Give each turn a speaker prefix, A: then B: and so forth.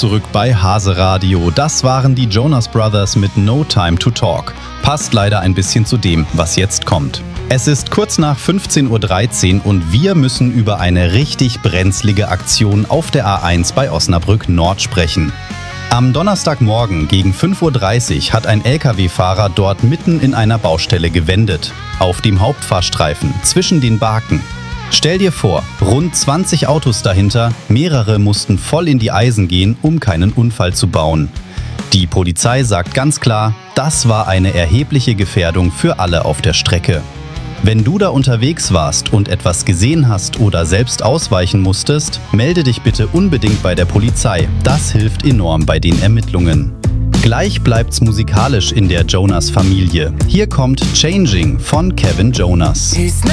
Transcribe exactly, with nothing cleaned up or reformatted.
A: zurück bei Hase Radio. Das waren die Jonas Brothers mit No Time to Talk. Passt leider ein bisschen zu dem, was jetzt kommt. Es ist kurz nach fünfzehn Uhr dreizehn und wir müssen über eine richtig brenzlige Aktion auf der A eins bei Osnabrück Nord sprechen. Am Donnerstagmorgen gegen fünf Uhr dreißig hat ein L K W-Fahrer dort mitten in einer Baustelle gewendet. Auf dem Hauptfahrstreifen, zwischen den Baken. Stell dir vor, rund zwanzig Autos dahinter, mehrere mussten voll in die Eisen gehen, um keinen Unfall zu bauen. Die Polizei sagt ganz klar, das war eine erhebliche Gefährdung für alle auf der Strecke. Wenn du da unterwegs warst und etwas gesehen hast oder selbst ausweichen musstest, melde dich bitte unbedingt bei der Polizei. Das hilft enorm bei den Ermittlungen. Gleich bleibt's musikalisch in der Jonas-Familie. Hier kommt Changing von Kevin Jonas.
B: He's